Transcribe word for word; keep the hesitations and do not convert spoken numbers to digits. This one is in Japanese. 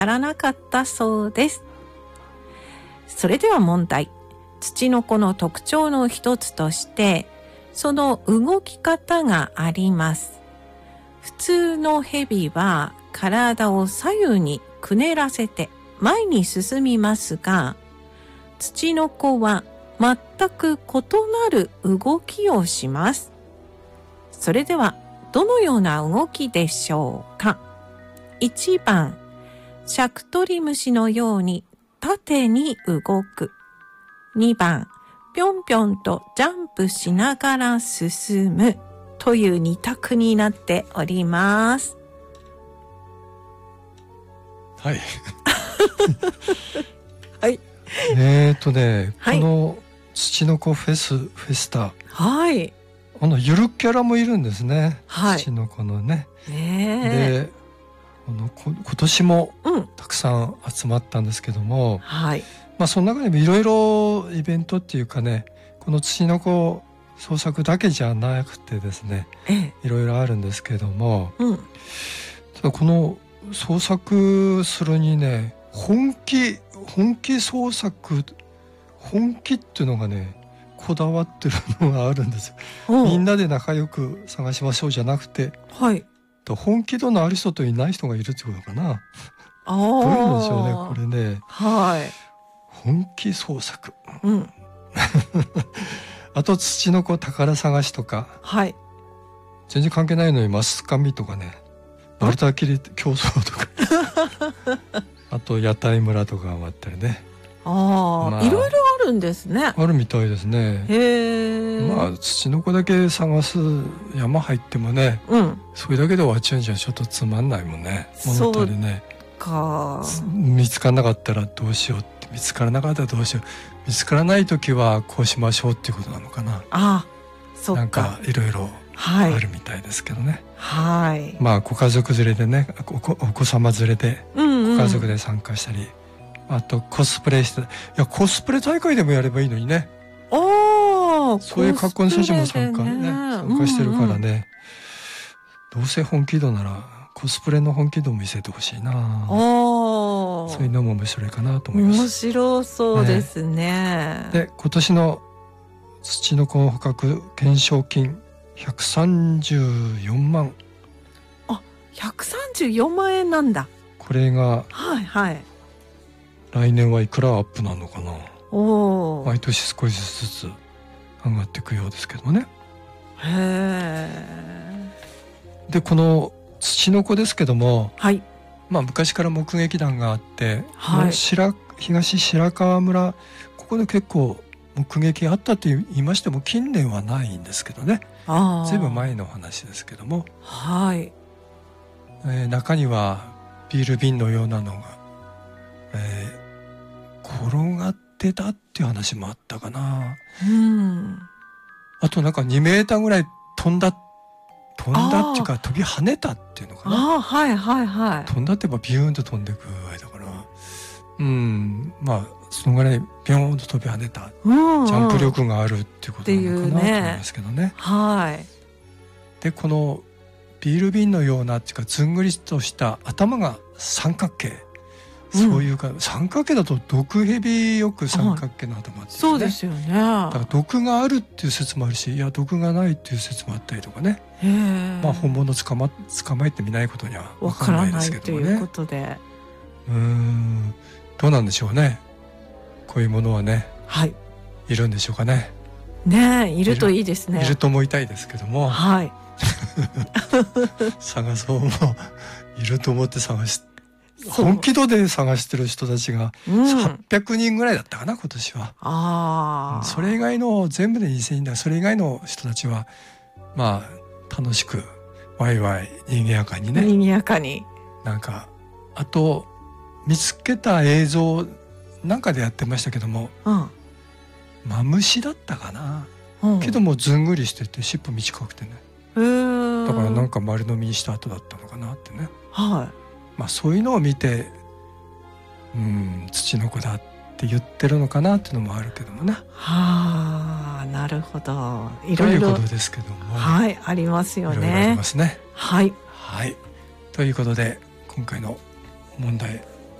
やらなかったそうです。それでは問題。ツチノコの特徴の一つとして、その動き方があります。普通のヘビは体を左右にくねらせて前に進みますが、ツチノコは全く異なる動きをします。それではどのような動きでしょうか。いちばん、シャクトリムシのように縦に動く。にばん、ぴょんぴょんとジャンプしながら進むというに択になっております。 はい。 はい。 えーとね、 はい、 このツチノコフェスフェスタ、 はい、 あのゆるキャラもいるんですね。 はい、 ツチノコのね。 ねで、あのこ今年もうんたくさん集まったんですけども、 はい、 まあその中でもいろいろイベントっていうかね、このツチノコ創作だけじゃなくてですね、 ええ、 いろいろあるんですけども、 うん、 ただこの創作するにね、本気本気創作本気っていうのがね、こだわってるのがあるんですよ。みんなで仲良く探しましょうじゃなくて、 はい、 本気度のある人といない人がいるってことかな。 あどういうんでしょうね、これね。 はい、 本気創作。 うん、 あとツチノコ宝探しとか、 はい、 全然関係ないのにマスカミとかね、バルタ切り競争とかあと屋台村とかもあったりね。 あ、まあ、いろいろあるんですね。 あるみたいですね。 へえ。 まあツチノコだけ探す山入ってもね、うん、それだけで終わっちゃうんじゃちょっとつまんないもんね。物足りね。 か見つからなかったらどうしようって、見つからなかったらどうしよう、見つからない時はこうしましょうっていうことなのかな。 あ、そっか。 なんかいろいろあるみたいですけどね。 はい。 まあご家族連れでね、お子、お子様連れでご家族で参加したり、うんうん、あとコスプレして、いやコスプレ大会でもやればいいのにね。 ああ、 そういう格好の人たちも参加ね、参加してるからね。うんうん、どうせ本気度ならコスプレの本気度を見せてほしいな。あ、そういうのも面白いかなと思います。 面白そうですね。 ね、で今年のツチノコ捕獲懸賞金ひゃくさんじゅうよんまん。 あ、ひゃくさんじゅうよんまんえんなんだ。 これがはいはい。 来年はいくらアップなのかな。 お、 毎年少しずつ上がっていくようですけどもね。 へー。でこのツチノコですけども、 はい、 まあ昔から目撃談があって、 はい、 白東白川村、ここで結構目撃あったと言いましても近年はないんですけどね。 あ、 ずいぶん前の話ですけども、 はい、 えー、中にはビール瓶のようなのが、えー、転がってたっていう話もあったかな。 うん、あとなんかにメーターぐらい飛んだ飛んだっていうか飛び跳ねたっていうのかな。 あ、はいはいはい。 飛んだってばビューンと飛んでく場合だから、うん、まあそのぐらいビョーンと飛び跳ねた、うんうん、ジャンプ力があるっていうことなのかなと思いますけどね。 はい。 でこのビール瓶のようなっていうかずんぐりとした頭が三角形、そういうか、うん、三角形だと毒蛇よく三角形の頭って、ね、 そうですよね。だから毒があるっていう説もあるし、いや毒がないっていう説もあったりとかね。 へー、 まあ本物捕ま捕まえてみないことには分からないですけどもね。 ということで、 うーん、どうなんでしょうね。こういうものはね、 はい、 いるんでしょうかね。 ねえ、いるといいですね。 いる、いると思いたいですけども、 はい。 探そうもいると思って探し、本気度で探してる人たちがはっぴゃくにんぐらいだったかな、今年は。あ、うん、それ以外の全部でにせんにんだ。それ以外の人たちはまあ楽しくワイワイ賑やかにね。 賑やかに。 なんかあと見つけた映像なんかでやってましたけども、うん、マムシだったかな、うん、けどもずんぐりしてて尻尾短くてね、だからなんか丸飲みにした後だったのかなってね。はい。まあそういうのを見て、うん、ツチノコだって言ってるのかなっていうのもあるけどもね。 はあ、なるほど。 いろいろということですけども、 はい、ありますよね。 いろいろありますね。 はい、 はい。ということで今回の問題